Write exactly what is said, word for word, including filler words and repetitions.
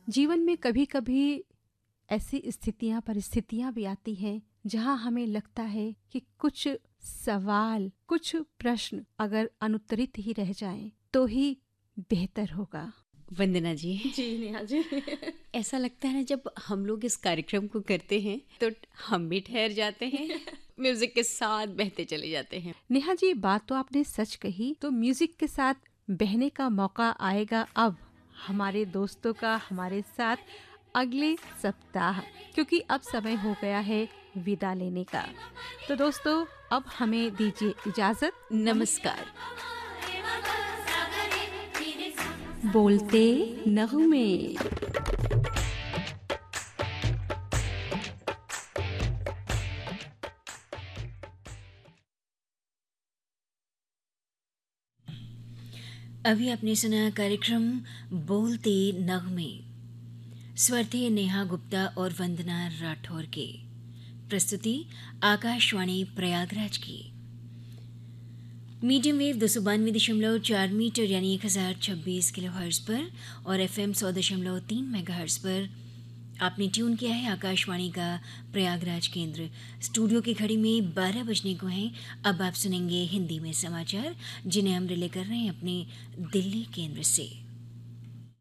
जीवन में कभी कभी ऐसी स्थितियां परिस्थितियां भी आती हैं जहां हमें लगता है कि कुछ सवाल कुछ प्रश्न अगर अनुत्तरित ही रह जाएं तो ही बेहतर होगा। वंदना जी, जी नेहा जी। ऐसा लगता है ना जब हम लोग इस कार्यक्रम को करते हैं तो हम भी ठहर जाते हैं, म्यूजिक के साथ बहते चले जाते हैं। नेहा जी, बात तो आपने सच कही। तो म्यूजिक के साथ बहने का मौका आएगा अब हमारे दोस्तों का हमारे साथ अगले सप्ताह, क्योंकि अब समय हो गया है विदा लेने का। तो दोस्तों, अब हमें दीजिए इजाजत। नमस्कार। बोलते नगमे। अभी आपने सुना कार्यक्रम बोलते नगमे, स्वर थे नेहा गुप्ता और वंदना राठौर के। प्रस्तुति आकाशवाणी प्रयागराज की। मीडियम वेव दो सौ बानवे दशमलव चार मीटर यानी एक हज़ार छब्बीस किलो हर्ट्ज पर और एफ एम सौ दशमलव तीन मेगा हर्ट्ज पर आपने ट्यून किया है आकाशवाणी का प्रयागराज केंद्र। स्टूडियो की घड़ी में बारह बजने को हैं। अब आप सुनेंगे हिंदी में समाचार जिन्हें हम रिले कर रहे हैं अपने दिल्ली केंद्र से।